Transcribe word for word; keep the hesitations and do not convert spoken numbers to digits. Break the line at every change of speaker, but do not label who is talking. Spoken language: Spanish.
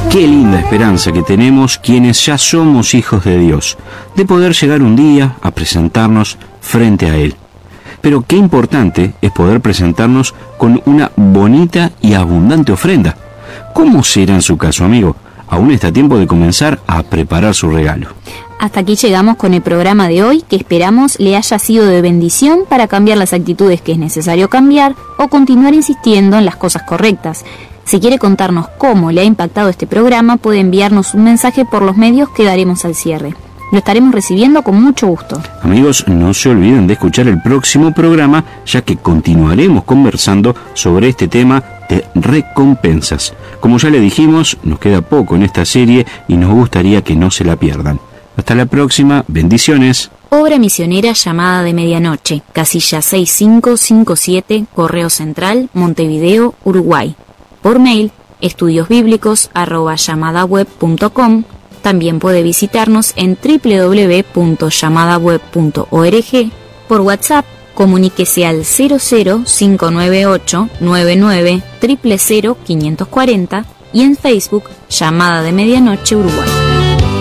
Qué linda esperanza que tenemos quienes ya somos hijos de Dios, de poder llegar un día a presentarnos frente a Él. Pero qué importante es poder presentarnos con una bonita y abundante ofrenda. ¿Cómo será en su caso, amigo? Aún está tiempo de comenzar a preparar su regalo.
Hasta aquí llegamos con el programa de hoy, que esperamos le haya sido de bendición para cambiar las actitudes que es necesario cambiar o continuar insistiendo en las cosas correctas. Si quiere contarnos cómo le ha impactado este programa, puede enviarnos un mensaje por los medios que daremos al cierre. Lo estaremos recibiendo con mucho gusto.
Amigos, no se olviden de escuchar el próximo programa, ya que continuaremos conversando sobre este tema de recompensas. Como ya le dijimos, nos queda poco en esta serie y nos gustaría que no se la pierdan. Hasta la próxima, bendiciones.
Obra misionera Llamada de Medianoche, casilla seis cinco cinco siete, Correo Central, Montevideo, Uruguay. Por mail, estudiosbíblicos arroba llamadaweb punto com. También puede visitarnos en doble u doble u doble u punto llamadaweb punto org. Por WhatsApp, comuníquese al cero cero cinco nueve ocho nueve nueve cero cero cero cinco cuatro cero y en Facebook, Llamada de Medianoche Uruguay.